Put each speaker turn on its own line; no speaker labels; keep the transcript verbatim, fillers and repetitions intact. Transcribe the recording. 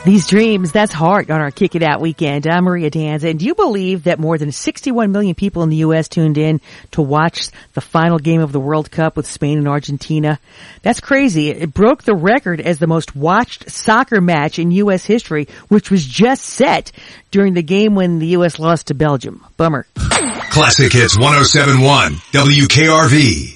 These dreams, that's Heart on our Kick It Out weekend. I'm Maria Danza, and do you believe that more than sixty-one million people in the U S tuned in to watch the final game of the World Cup with Spain and Argentina? That's crazy. It broke the record as the most watched soccer match in U S history, which was just set during the game when the U S lost to Belgium. Bummer.
Classic Hits one oh seven point one, W K R V.